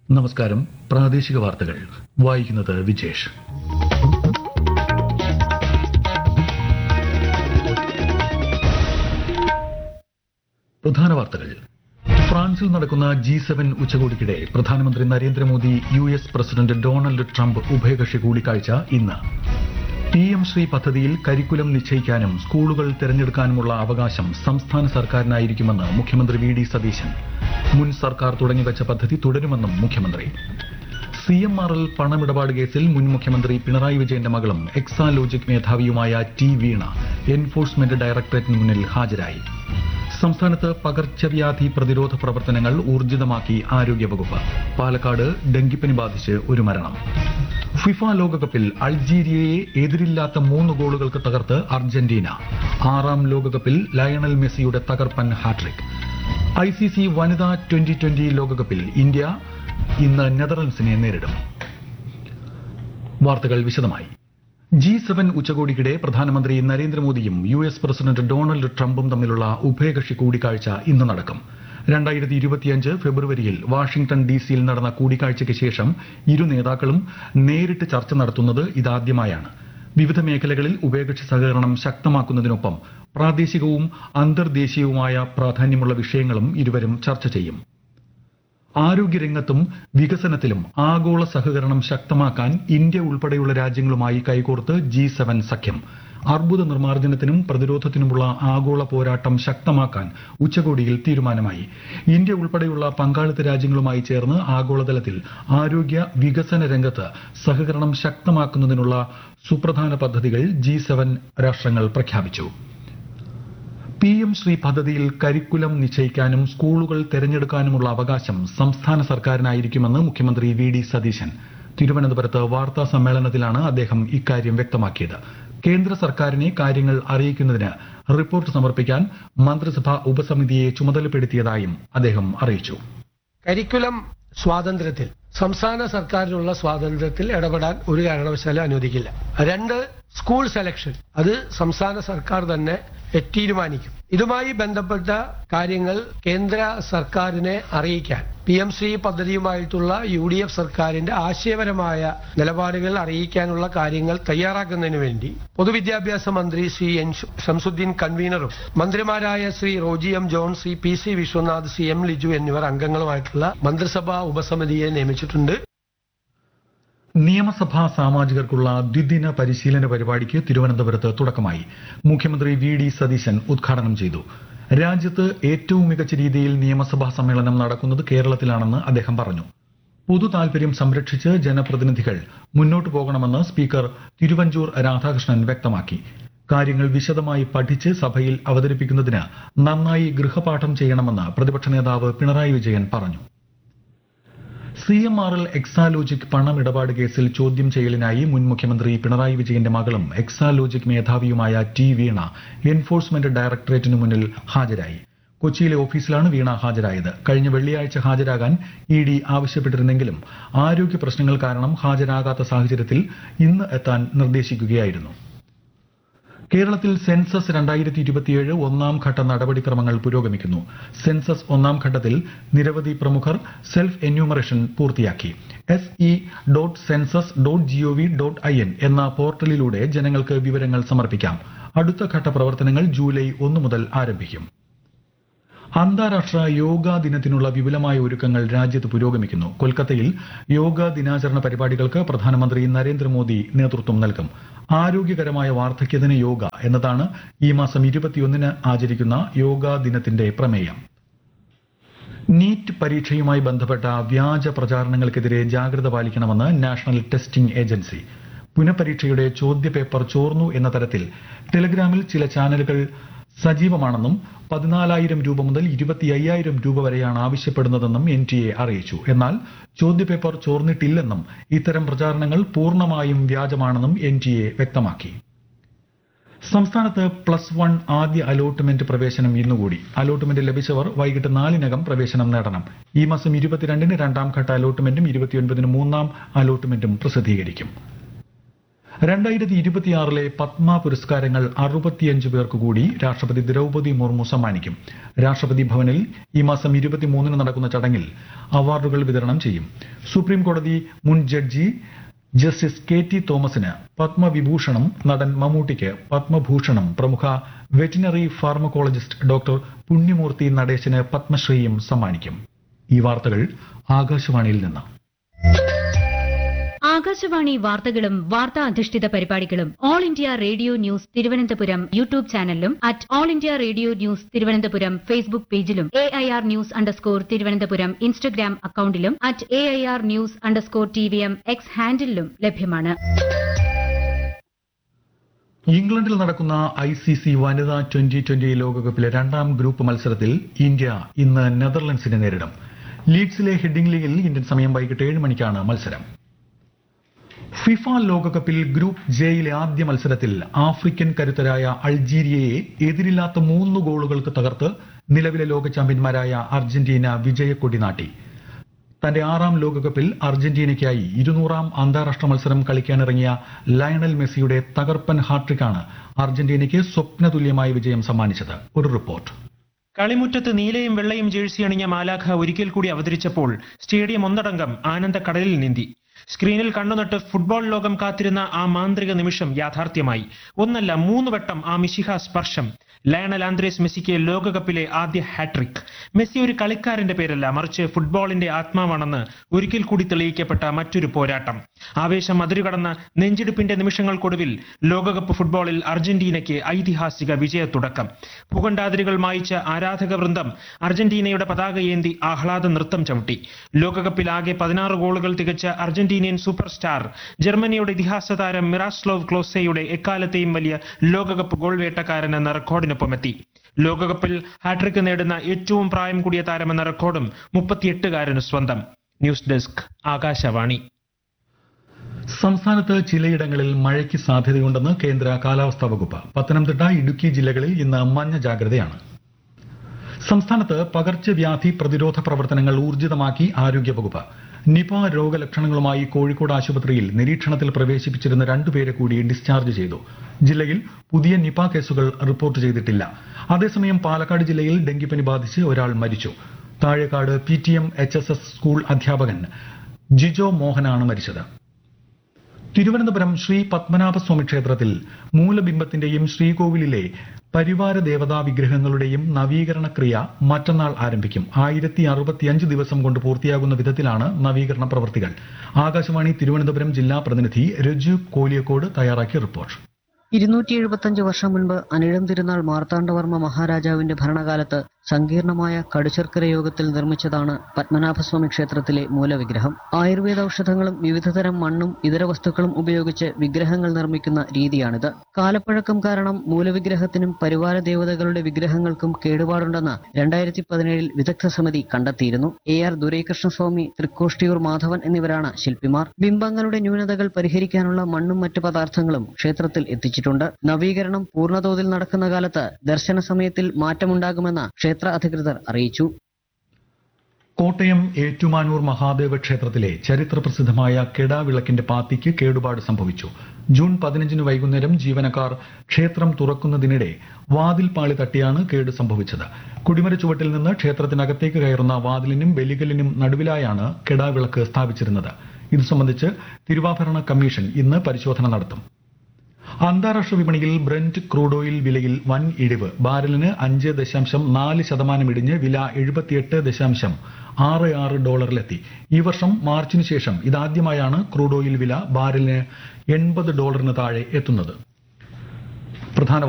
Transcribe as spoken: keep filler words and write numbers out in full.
നമസ്കാരം. പ്രാദേശിക വാർത്തകൾ വായിക്കുന്നത് വിജേഷ്. പ്രധാന വാർത്തകൾ. ഫ്രാൻസിൽ നടക്കുന്ന ജി സെവൻ ഉച്ചകോടിക്കിടെ പ്രധാനമന്ത്രി Narendra Modi U S president Donald Trump ഉഭയകക്ഷി കൂടിക്കാഴ്ച ഇന്ന്. പി എം ശ്രീ പദ്ധതിയിൽ കരിക്കുലം നിശ്ചയിക്കാനും സ്കൂളുകൾ തെരഞ്ഞെടുക്കാനുമുള്ള അവകാശം സംസ്ഥാന സർക്കാരിനായിരിക്കുമെന്ന് മുഖ്യമന്ത്രി വി ഡി സതീശൻ. മുൻ സർക്കാർ തുടങ്ങിവച്ച പദ്ധതി തുടരുമെന്നും മുഖ്യമന്ത്രി. സി എം ആർ എൽ പണമിടപാട് കേസിൽ മുൻ മുഖ്യമന്ത്രി പിണറായി വിജയന്റെ മകളും എക്സാലോജിക് മേധാവിയുമായ ടി വീണ എൻഫോഴ്സ്മെന്റ് ഡയറക്ടറേറ്റിന് മുന്നിൽ ഹാജരായി. സംസ്ഥാനത്ത് പകർച്ചവ്യാധി പ്രതിരോധ പ്രവർത്തനങ്ങൾ ഊർജിതമാക്കി ആരോഗ്യവകുപ്പ്. പാലക്കാട് ഡെങ്കിപ്പനി ബാധിച്ച് ഒരു മരണം. ഫിഫ ലോകകപ്പിൽ അൾജീരിയയെ എതിരില്ലാത്ത മൂന്ന് ഗോളുകൾക്ക് തകർത്ത് അർജന്റീന. ആറാം ലോകകപ്പിൽ ലയണൽ മെസ്സിയുടെ തകർപ്പൻ ഹാട്രിക്. ഐ സി സി വനിതാ ട്വന്റി ട്വന്റി ലോകകപ്പിൽ ഇന്ത്യ ഇന്ന് നെതർലൻഡ്സിനെ നേരിടും. വാർത്തകൾ വിശദമായി. ജി സെവൻ ഉച്ചകോടിക്കിടെ പ്രധാനമന്ത്രി നരേന്ദ്രമോദിയും യു എസ് പ്രസിഡന്റ് ഡൊണാൾഡ് ട്രംപും തമ്മിലുള്ള ഉഭയകക്ഷി കൂടിക്കാഴ്ച ഇന്ന് നടക്കും. രണ്ടായിരത്തി ഇരുപത്തിയഞ്ച് ഫെബ്രുവരിയിൽ വാഷിംഗ്ടൺ ഡി സിയിൽ നടന്ന കൂടിക്കാഴ്ചയ്ക്ക് ശേഷം ഇരു നേതാക്കളും നേരിട്ട് ചർച്ച നടത്തുന്നത് ഇതാദ്യമായാണ്. വിവിധ മേഖലകളിൽ ഉഭയകക്ഷി സഹകരണം ശക്തമാക്കുന്നതിനൊപ്പം പ്രാദേശികവും അന്തർദേശീയവുമായ പ്രാധാന്യമുള്ള വിഷയങ്ങളും ഇരുവരും ചർച്ച ചെയ്യും. ആരോഗ്യരംഗത്തും വികസനത്തിലും ആഗോള സഹകരണം ശക്തമാക്കാൻ ഇന്ത്യ ഉൾപ്പെടെയുള്ള രാജ്യങ്ങളുമായി കൈകോർത്ത് ജി സെവൻ സഖ്യം. അർബുദ നിർമ്മാർജ്ജനത്തിനും പ്രതിരോധത്തിനുമുള്ള ആഗോള പോരാട്ടം ശക്തമാക്കാൻ ഉച്ചകോടിയിൽ തീരുമാനമായി. ഇന്ത്യ ഉൾപ്പെടെയുള്ള പങ്കാളിത്ത രാജ്യങ്ങളുമായി ചേർന്ന് ആഗോളതലത്തിൽ ആരോഗ്യ വികസന രംഗത്ത് സഹകരണം ശക്തമാക്കുന്നതിനുള്ള സുപ്രധാന പദ്ധതികൾ ജി സെവൻ രാഷ്ട്രങ്ങൾ പ്രഖ്യാപിച്ചു. പി എം ശ്രീ പദ്ധതിയിൽ കരിക്കുലം നിശ്ചയിക്കാനും സ്കൂളുകൾ തെരഞ്ഞെടുക്കാനുമുള്ള അവകാശം സംസ്ഥാന സർക്കാരിനായിരിക്കുമെന്ന് മുഖ്യമന്ത്രി വി ഡി സതീശൻ. തിരുവനന്തപുരത്ത് വാർത്താ സമ്മേളനത്തിലാണ് അദ്ദേഹം ഇക്കാര്യം വ്യക്തമാക്കിയത്. കേന്ദ്ര സർക്കാരിനെ കാര്യങ്ങൾ അറിയിക്കുന്നതിന് റിപ്പോർട്ട് സമർപ്പിക്കാൻ മന്ത്രിസഭാ ഉപസമിതിയെ ചുമതലപ്പെടുത്തിയതായും അദ്ദേഹം അറിയിച്ചു. കരിക്കുലം സ്വാതന്ത്ര്യത്തിൽ സംസ്ഥാന സർക്കാരിനുള്ള സ്വാതന്ത്ര്യത്തിൽ ഇടപെടാൻ ഒരു കാരണവശാലും അനുവദിക്കില്ല. രണ്ട്, സ്കൂൾ സെലക്ഷൻ അത് സംസ്ഥാന സർക്കാർ തന്നെ തീരുമാനിക്കും. ഇതുമായി ബന്ധപ്പെട്ട കാര്യങ്ങൾ കേന്ദ്ര സർക്കാരിനെ അറിയിക്കാൻ P M Shri പദ്ധതിയുമായിട്ടുള്ള U D F സർക്കാരിന്റെ ആശയപരമായ നിലപാടുകൾ അറിയിക്കാനുള്ള കാര്യങ്ങൾ തയ്യാറാക്കുന്നതിന് വേണ്ടി പൊതുവിദ്യാഭ്യാസ മന്ത്രി ശ്രീ എൻ ഷംസുദ്ദീൻ കൺവീനറും മന്ത്രിമാരായ Shri Roji M John, Shri P C Vishwanath, C M Liju എന്നിവർ അംഗങ്ങളുമായിട്ടുള്ള മന്ത്രിസഭാ ഉപസമിതിയെ നിയമിച്ചിട്ടുണ്ട്. നിയമസഭാ സാമാജികർക്കുള്ള ദ്വിദിന പരിശീലന പരിപാടിക്ക് തിരുവനന്തപുരത്ത് തുടക്കമായി. മുഖ്യമന്ത്രി വി ഡി സതീശൻ ഉദ്ഘാടനം ചെയ്തു. രാജ്യത്ത് ഏറ്റവും മികച്ച രീതിയിൽ നിയമസഭാ സമ്മേളനം നടക്കുന്നത് കേരളത്തിലാണെന്ന് അദ്ദേഹം പറഞ്ഞു. പൊതു താൽപര്യം സംരക്ഷിച്ച് ജനപ്രതിനിധികൾ മുന്നോട്ടു പോകണമെന്ന് സ്പീക്കർ തിരുവഞ്ചൂർ രാധാകൃഷ്ണൻ വ്യക്തമാക്കി. കാര്യങ്ങൾ വിശദമായി പഠിച്ച് സഭയിൽ അവതരിപ്പിക്കുന്നതിന് നന്നായി ഗൃഹപാഠം ചെയ്യണമെന്ന് പ്രതിപക്ഷ നേതാവ് പിണറായി വിജയൻ പറഞ്ഞു. C M R L Exalogic പണമിടപാട് കേസിൽ ചോദ്യം ചെയ്യലിനായി മുൻ മുഖ്യമന്ത്രി പിണറായി വിജയന്റെ മകളും എക്സാലോജിക് മേധാവിയുമായ ടി വീണ എൻഫോഴ്സ്മെന്റ് ഡയറക്ടറേറ്റിന് മുന്നിൽ ഹാജരായി. കൊച്ചിയിലെ ഓഫീസിലാണ് വീണ ഹാജരായത്. കഴിഞ്ഞ വെള്ളിയാഴ്ച ഹാജരാകാൻ ഇ ഡി ആവശ്യപ്പെട്ടിരുന്നെങ്കിലും ആരോഗ്യ പ്രശ്നങ്ങൾ കാരണം ഹാജരാകാത്ത സാഹചര്യത്തിൽ ഇന്ന് എത്താൻ നിർദ്ദേശിക്കുകയായിരുന്നു. കേരളത്തിൽ സെൻസസ് രണ്ടായിരത്തി ഇരുപത്തിയേഴ് ഒന്നാം ഘട്ട നടപടിക്രമങ്ങൾ പുരോഗമിക്കുന്നു. സെൻസസ് ഒന്നാം ഘട്ടത്തിൽ നിരവധി പ്രമുഖർ സെൽഫ് എന്യൂമറേഷൻ പൂർത്തിയാക്കി. S E dot census dot G O V dot I N എന്ന പോർട്ടലിലൂടെ ജനങ്ങൾക്ക് വിവരങ്ങൾ സമർപ്പിക്കാം. അടുത്ത ഘട്ട പ്രവർത്തനങ്ങൾ ജൂലൈ ഒന്ന് മുതൽ ആരംഭിക്കും. അന്താരാഷ്ട്ര യോഗാ ദിനത്തിനുള്ള വിപുലമായ ഒരുക്കങ്ങൾ രാജ്യത്ത് പുരോഗമിക്കുന്നു. കൊൽക്കത്തയിൽ യോഗാ ദിനാചരണ പരിപാടികൾക്ക് പ്രധാനമന്ത്രി നരേന്ദ്രമോദി നേതൃത്വം നൽകും. ആരോഗ്യകരമായ വാർദ്ധക്യത്തിന് യോഗ എന്നതാണ് ഈ മാസം ഇരുപത്തിയൊന്നിന് ആചരിക്കുന്ന യോഗാ ദിനത്തിന്റെ പ്രമേയം. നീറ്റ് പരീക്ഷയുമായി ബന്ധപ്പെട്ട വ്യാജ പ്രചാരണങ്ങൾക്കെതിരെ ജാഗ്രത പാലിക്കണമെന്ന് നാഷണൽ ടെസ്റ്റിംഗ് ഏജൻസി. പുനഃപരീക്ഷയുടെ ചോദ്യപേപ്പർ ചോർന്നു എന്ന തരത്തിൽ ടെലഗ്രാമിൽ ചില ചാനലുകൾ സജീവമാണെന്നും പതിനാലായിരം രൂപ മുതൽ ഇരുപത്തി അയ്യായിരം രൂപ വരെയാണ് ആവശ്യപ്പെടുന്നതെന്നും എൻ ടി എ അറിയിച്ചു. എന്നാൽ ചോദ്യപേപ്പർ ചോർന്നിട്ടില്ലെന്നും ഇത്തരം പ്രചാരണങ്ങൾ പൂർണ്ണമായും വ്യാജമാണെന്നും എൻ ടി എ വ്യക്തമാക്കി. സംസ്ഥാനത്ത് പ്ലസ് വൺ ആദ്യ അലോട്ട്മെന്റ് പ്രവേശനം ഇന്നുകൂടി. അലോട്ട്മെന്റ് ലഭിച്ചവർ വൈകിട്ട് നാലിനകം പ്രവേശനം നേടണം. ഈ മാസം ഇരുപത്തിരണ്ടിന് രണ്ടാം ഘട്ട അലോട്ട്മെന്റും ഇരുപത്തിയൊൻപതിന് മൂന്നാം അലോട്ട്മെന്റും പ്രസിദ്ധീകരിക്കും. രണ്ടായിരത്തി ഇരുപത്തിയാറിലെ പത്മ പുരസ്കാരങ്ങൾ അറുപത്തിയഞ്ച് പേർക്ക് കൂടി രാഷ്ട്രപതി ദ്രൌപദി മുർമു സമ്മാനിക്കും. രാഷ്ട്രപതി ഭവനിൽ ഈ മാസം ഇരുപത്തിമൂന്നിന് നടക്കുന്ന ചടങ്ങിൽ അവാർഡുകൾ വിതരണം ചെയ്യും. സുപ്രീം കോടതി മുൻ ജഡ്ജി ജസ്റ്റിസ് കെ ടി തോമസിന് പത്മവിഭൂഷണം, നടൻ മമ്മൂട്ടിക്ക് പത്മഭൂഷണം, പ്രമുഖ വെറ്റിനറി ഫാർമക്കോളജിസ്റ്റ് ഡോക്ടർ പുണ്യമൂർത്തി നടേശന് പത്മശ്രീയും സമ്മാനിക്കും. ഈ വാർത്തകൾ ആകാശവാണിയിൽ നിന്ന്. ആകാശവാണി വാർത്തകളും വാർത്താ അധിഷ്ഠിത പരിപാടികളും all India radio news Thiruvananthapuram YouTube ചാനലിലും at all India radio news Thiruvananthapuram Facebook പേജിലും A I R news underscore Thiruvananthapuram Instagram അക്കൌണ്ടിലും at A I R news underscore T V M X ഹാൻഡിലും ലഭ്യമാണ്. ഇംഗ്ലണ്ടിൽ നടക്കുന്ന ഐ സി സി വനിതാ ട്വന്റി ട്വന്റി ലോകകപ്പിലെ രണ്ടാം ഗ്രൂപ്പ് മത്സരത്തിൽ ഇന്ത്യ ഇന്ന് നെതർലൻഡ്സിനെ നേരിടും. ലീഡ്സിലെ ഹെഡിംഗ്ലിയിൽ ഇന്ത്യൻ സമയം വൈകിട്ട് ഏഴ് മണിക്കാണ് മത്സരം. ഫിഫ ലോകകപ്പിൽ ഗ്രൂപ്പ് ജെയിലെ ആദ്യ മത്സരത്തിൽ ആഫ്രിക്കൻ കരുത്തരായ അൾജീരിയയെ എതിരില്ലാത്ത മൂന്ന് ഗോളുകൾക്ക് തകർത്ത് നിലവിലെ ലോക ചാമ്പ്യന്മാരായ അർജന്റീന വിജയക്കൊടി നാട്ടി. തന്റെ ആറാം ലോകകപ്പിൽ അർജന്റീനയ്ക്കായി ഇരുന്നൂറാം അന്താരാഷ്ട്ര മത്സരം കളിക്കാനിറങ്ങിയ ലയണൽ മെസ്സിയുടെ തകർപ്പൻ ഹാട്രിക്കാണ് അർജന്റീനയ്ക്ക് സ്വപ്നതുല്യമായ വിജയം സമ്മാനിച്ചത്. ഒരു റിപ്പോർട്ട്. കളിമുറ്റത്ത് നീലയും വെള്ളയും ജേഴ്സി അണിഞ്ഞ മാലാഖ ഒരിക്കൽ കൂടി അവതരിച്ചപ്പോൾ സ്റ്റേഡിയം ഒന്നടങ്കം ആനന്ദക്കടലിൽ നീന്തി. സ്ക്രീനിൽ കണ്ണുനട്ട് ഫുട്ബോൾ ലോകം കാത്തിരുന്ന ആ മാന്ത്രിക നിമിഷം യാഥാർത്ഥ്യമായി. ഒന്നല്ല മൂന്ന് വട്ടം ആ മിശിഹ സ്പർശം. ലയണൽ ആന്ദ്രേസ് മെസ്സിക്ക് ലോകകപ്പിലെ ആദ്യ ഹാട്രിക്. മെസ്സി ഒരു കളിക്കാരന്റെ പേരല്ല, മറിച്ച് ഫുട്ബോളിന്റെ ആത്മാവാണെന്ന് ഒരിക്കൽ കൂടി തെളിയിക്കപ്പെട്ട മറ്റൊരു പോരാട്ടം. ആവേശം അതിരുകടന്ന നെഞ്ചിടിപ്പിന്റെ നിമിഷങ്ങൾക്കൊടുവിൽ ലോകകപ്പ് ഫുട്ബോളിൽ അർജന്റീനയ്ക്ക് ഐതിഹാസിക വിജയത്തുടക്കം. ഭൂഖണ്ഡാതിരുകൾ മായിച്ച ആരാധക വൃന്ദം അർജന്റീനയുടെ പതാകയേന്തി ആഹ്ലാദ നൃത്തം ചവിട്ടി. ലോകകപ്പിൽ ആകെ പതിനാറ് ഗോളുകൾ തികച്ച അർജന്റീനിയൻ സൂപ്പർ സ്റ്റാർ ജർമ്മനിയുടെ ഇതിഹാസ താരം മിറാസ്ലോവ് ക്ലോസയുടെ എക്കാലത്തെയും വലിയ ലോകകപ്പ് ഗോൾ വേട്ടക്കാരൻ എന്ന റെക്കോർഡിനൊപ്പമെത്തി. ലോകകപ്പിൽ ഹാട്രിക് നേടുന്ന ഏറ്റവും പ്രായം കൂടിയ താരമെന്ന റെക്കോർഡും മുപ്പത്തിയെട്ടുകാരന് സ്വന്തം. News desk, Akashvani. സംസ്ഥാനത്ത് ചിലയിടങ്ങളിൽ മഴയ്ക്ക് സാധ്യതയുണ്ടെന്ന് കേന്ദ്ര കാലാവസ്ഥാ വകുപ്പ്. പത്തനംതിട്ട, ഇടുക്കി ജില്ലകളിൽ ഇന്ന് മഞ്ഞ ജാഗ്രതയാണ്. സംസ്ഥാനത്ത് പകർച്ചവ്യാധി പ്രതിരോധ പ്രവർത്തനങ്ങൾ ഊർജിതമാക്കി ആരോഗ്യവകുപ്പ്. നിപ രോഗലക്ഷണങ്ങളുമായി കോഴിക്കോട് ആശുപത്രിയിൽ നിരീക്ഷണത്തിൽ പ്രവേശിപ്പിച്ചിരുന്ന രണ്ടുപേരെ കൂടി ഡിസ്ചാർജ് ചെയ്തു. ജില്ലയിൽ പുതിയ നിപ കേസുകൾ റിപ്പോർട്ട് ചെയ്തിട്ടില്ല. അതേസമയം പാലക്കാട് ജില്ലയിൽ ഡെങ്കിപ്പനി ബാധിച്ച് ഒരാൾ മരിച്ചു. Thazhekkad P T M H S S school അധ്യാപകൻ ജിജോ മോഹനാണ് മരിച്ചത്. തിരുവനന്തപുരം ശ്രീ പത്മനാഭസ്വാമി ക്ഷേത്രത്തിൽ മൂലബിംബത്തിന്റെയും ശ്രീകോവിലിലെ പരിവാര ദേവതാ വിഗ്രഹങ്ങളുടെയും നവീകരണ ക്രിയ മറ്റന്നാൾ ആരംഭിക്കും. ആയിരത്തി അറുപത്തിയഞ്ച് ദിവസം കൊണ്ട് പൂർത്തിയാകുന്ന വിധത്തിലാണ് നവീകരണ പ്രവൃത്തികൾ. ആകാശവാണി തിരുവനന്തപുരം ജില്ലാ പ്രതിനിധി രജു കോലിയക്കോട് തയ്യാറാക്കിയ റിപ്പോർട്ട്. ഇരുന്നൂറ്റി എഴുപത്തിയഞ്ച് വർഷം മുൻപ് അനിഴം തിരുനാൾ മാർത്താണ്ഡവർമ്മ മഹാരാജാവിന്റെ ഭരണകാലത്ത് സങ്കീർണമായ കടുശർക്കര യോഗത്തിൽ നിർമ്മിച്ചതാണ് പത്മനാഭസ്വാമി ക്ഷേത്രത്തിലെ മൂലവിഗ്രഹം. ആയുർവേദ ഔഷധങ്ങളും വിവിധതരം മണ്ണും ഇതര വസ്തുക്കളും ഉപയോഗിച്ച് വിഗ്രഹങ്ങൾ നിർമ്മിക്കുന്ന രീതിയാണിത്. കാലപ്പഴക്കം കാരണം മൂലവിഗ്രഹത്തിനും പരിവാര ദേവതകളുടെ വിഗ്രഹങ്ങൾക്കും കേടുപാടുണ്ടെന്ന് രണ്ടായിരത്തി പതിനേഴിൽ വിദഗ്ധ സമിതി കണ്ടെത്തിയിരുന്നു. എ ആർ ദുരൈകൃഷ്ണസ്വാമി, തൃക്കോഷ്ടിയൂർ മാധവൻ എന്നിവരാണ് ശില്പിമാർ. ബിംബങ്ങളുടെ ന്യൂനതകൾ പരിഹരിക്കാനുള്ള മണ്ണും മറ്റു പദാർത്ഥങ്ങളും ക്ഷേത്രത്തിൽ എത്തിച്ചു. നവീകരണം പൂർണ്ണതോതിൽ നടക്കുന്ന കാലത്ത് ദർശന സമയത്തിൽ മാറ്റമുണ്ടാകുമെന്ന് ക്ഷേത്ര അധികൃതർ അറിയിച്ചു. കോട്ടയം ഏറ്റുമാനൂർ മഹാദേവ ക്ഷേത്രത്തിലെ ചരിത്രപ്രസിദ്ധമായ കെടാവിളക്കിന്റെ പാത്തിക്ക് കേടുപാട് സംഭവിച്ചു. ജൂൺ പതിനഞ്ചിന് വൈകുന്നേരം ജീവനക്കാർ ക്ഷേത്രം തുറക്കുന്നതിനിടെ വാതിൽ പാളി തട്ടിയാണ് കേട് സംഭവിച്ചത്. കുടിമര ചുവട്ടിൽ നിന്ന് ക്ഷേത്രത്തിനകത്തേക്ക് കയറുന്ന വാതിലിനും ബലികലിനും നടുവിലായാണ് കെടാവിളക്ക് സ്ഥാപിച്ചിരുന്നത്. ഇതു സംബന്ധിച്ച് തിരുവാഭരണ കമ്മീഷൻ ഇന്ന് പരിശോധന നടത്തും. അന്താരാഷ്ട്ര വിപണിയിൽ ബ്രന്റ് ക്രൂഡ് ഓയിൽ വിലയിൽ വൻ ഇടിവ്. ബാരലിന് അഞ്ച് ദശാംശം നാല് ശതമാനം ഇടിഞ്ഞ് വില എഴുപത്തിയെട്ട് ദശാംശം ആറ് ആറ് ഡോളറിലെത്തി. ഈ വർഷം മാർച്ചിന് ശേഷം ഇതാദ്യമായാണ് ക്രൂഡ് ഓയിൽ വില ബാരലിന് എൺപത് ഡോളറിന് താഴെ എത്തുന്നത്. പ്രധാന